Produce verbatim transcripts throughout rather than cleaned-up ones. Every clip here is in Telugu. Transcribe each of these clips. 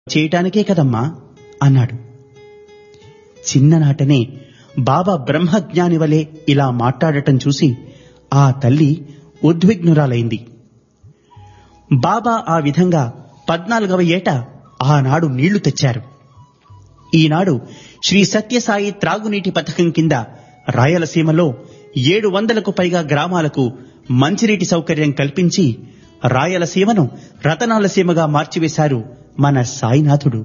చేయటానికే కదమ్మా అన్నాడు. చిన్ననాటనే బాబా బ్రహ్మజ్ఞాని వలె ఇలా మాట్లాడటం చూసి ఆ తల్లి ఉద్విగ్నురాలైంది. బాబా ఆ విధంగా పద్నాలుగవ ఏట ఆనాడు నీళ్లు తెచ్చారు. ఈనాడు శ్రీ సత్యసాయి త్రాగునీటి పథకం కింద రాయలసీమలో ఏడు వందలకు పైగా గ్రామాలకు మంచినీటి సౌకర్యం కల్పించి రాయలసీమను రతనాలసీమగా మార్చివేశారు మన సాయినాథుడు.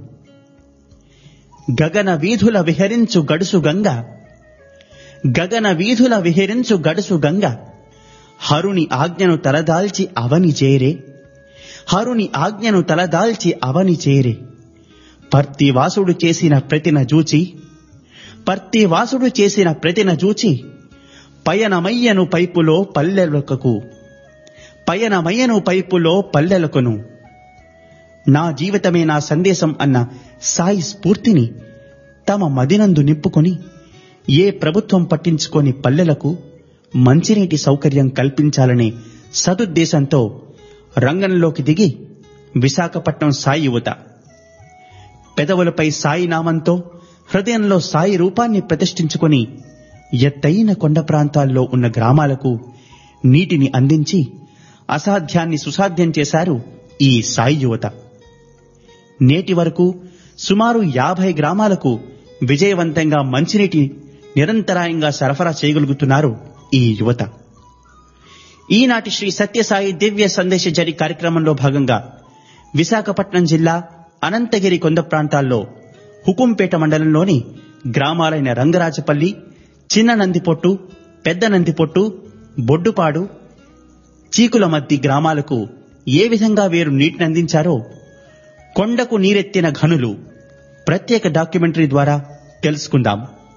గగన వీధుల విహరించు గడుసు గంగ గగన వీధుల విహరించు గడుసు గంగ హరుని ఆజ్ఞను తలదాల్చి అవని చేరే హరుని ఆజ్ఞను తలదాల్చి అవని చేరే పర్తివాసుడు చేసిన ప్రతిన జూచి పర్తివాసుడు చేసిన ప్రతిన జూచి పయనమయ్యను పైపులో పల్లెలకు పయనమయ్యను పైపులో పల్లెలకును నా జీవితమే నా సందేశం అన్న సాయి స్ఫూర్తిని తమ మదినందు నింపుకొని ఏ ప్రభుత్వం పట్టించుకొని పల్లెలకు మంచినీటి సౌకర్యం కల్పించాలనే సదుద్దేశంతో రంగంలోకి దిగి విశాఖపట్నం సాయి యువత పెదవులపై సాయి నామంతో హృదయంలో సాయి రూపాన్ని ప్రతిష్ఠించుకొని ఎత్తైన కొండ ప్రాంతాల్లో ఉన్న గ్రామాలకు నీటిని అందించి అసాధ్యాన్ని సుసాధ్యం చేశారు ఈ సాయి యువత. నేటి వరకు సుమారు యాభై గ్రామాలకు విజయవంతంగా మంచినీటి నిరంతరాయంగా సరఫరా చేయగలుగుతున్నారు ఈ యువత. ఈనాటి శ్రీ సత్యసాయి దివ్య సందేశ జరి కార్యక్రమంలో భాగంగా విశాఖపట్నం జిల్లా అనంతగిరి కొండ ప్రాంతాల్లో హుకుంపేట మండలంలోని గ్రామాలైన రంగరాజపల్లి, చిన్న నందిపొట్టు, పెద్ద నందిపొట్టు, బొడ్డుపాడు, చీకులమద్ది గ్రామాలకు ఏ విధంగా వీరు నీటిని అందించారో కొండకు నీరెత్తిన ఘనులు ప్రత్యేక డాక్యుమెంటరీ ద్వారా తెలుసుకుందాం.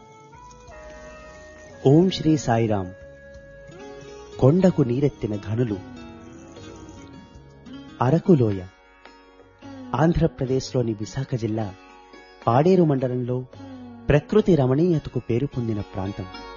ఓం శ్రీ సాయిరాం. కొండకు నీరెత్తిన ఘనులు. అరకులోయ ఆంధ్రప్రదేశ్లోని విశాఖ జిల్లా పాడేరు మండలంలో ప్రకృతి రమణీయతకు పేరు పొందిన ప్రాంతం.